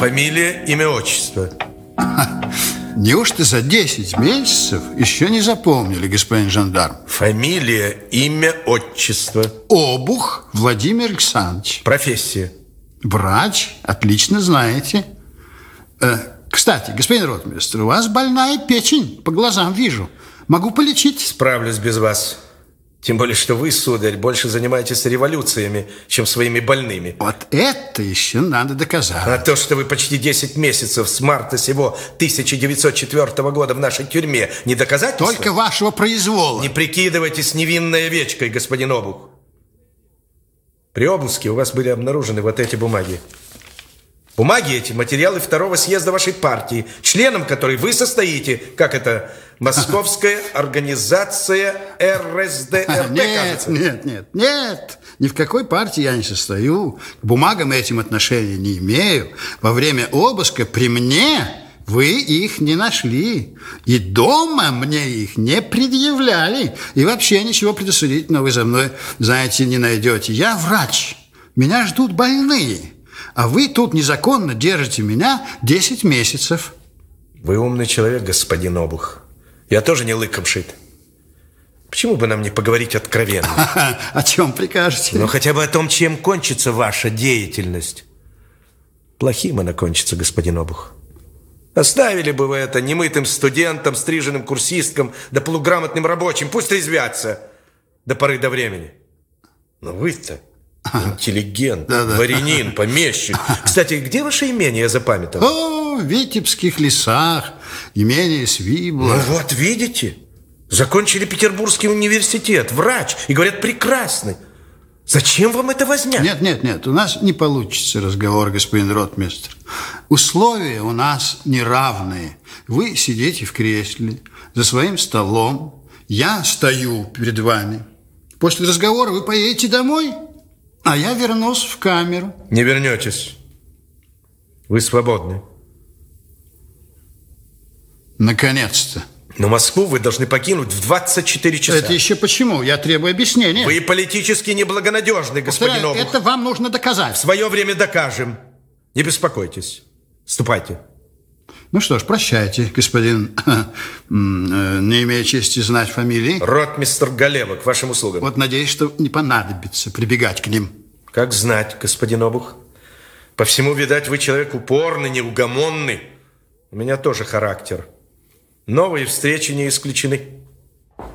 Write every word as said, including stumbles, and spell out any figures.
Фамилия, имя, отчество. Неужто за десять месяцев еще не запомнили, господин жандарм? Фамилия, имя, отчество. Обух Владимир Александрович. Профессия. Врач, отлично знаете. э, Кстати, господин ротмистр, у вас больная печень, по глазам вижу. Могу полечить. Справлюсь без вас. Тем более, что вы, сударь, больше занимаетесь революциями, чем своими больными. Вот это еще надо доказать. А то, что вы почти десять месяцев с марта сего тысяча девятьсот четвёртого года в нашей тюрьме, не доказательство? Только вашего произвола. Не прикидывайтесь невинной овечкой, господин Обух. При обыске у вас были обнаружены вот эти бумаги. Бумаги эти, материалы второго съезда вашей партии, членом которой вы состоите, как это, Московская организация эр эс дэ эр тэ, Нет, кажется. нет, нет, нет. Ни в какой партии я не состою. К бумагам этим отношения не имею. Во время обыска при мне вы их не нашли. И дома мне их не предъявляли. И вообще ничего предосудительного вы за мной, знаете, не найдете. Я врач. Меня ждут больные. А вы тут незаконно держите меня десять месяцев. Вы умный человек, господин Обух. Я тоже не лыком шит. Почему бы нам не поговорить откровенно? О чем прикажете? Ну, хотя бы о том, чем кончится ваша деятельность. Плохим она кончится, господин Обух. Оставили бы вы это немытым студентам, стриженным курсисткам, да полуграмотным рабочим. Пусть резвятся до поры до времени. Но вы-то интеллигент, да, да. дворянин, помещик. Кстати, где ваше имение, я запамятовал? О, в Витебских лесах, имение Свибла. Ну вот, видите, закончили Петербургский университет, врач, и говорят, прекрасный. Зачем вам это возня? Нет, нет, нет, у нас не получится разговор, господин ротмистр. Условия у нас неравные. Вы сидите в кресле за своим столом, я стою перед вами. После разговора вы поедете домой, а я вернусь в камеру. Не вернетесь. Вы свободны. Наконец-то. Но Москву вы должны покинуть в двадцать четыре часа. Это еще почему? Я требую объяснения. Вы политически неблагонадежны, господин Обух. Это вам нужно доказать. В свое время докажем. Не беспокойтесь. Ступайте. Ну что ж, прощайте, господин, не имея чести знать фамилии. Ротмистр Галева, к вашим услугам. Вот надеюсь, что не понадобится прибегать к ним. Как знать, господин Обух. По всему, видать, вы человек упорный, неугомонный. У меня тоже характер. Новые встречи не исключены.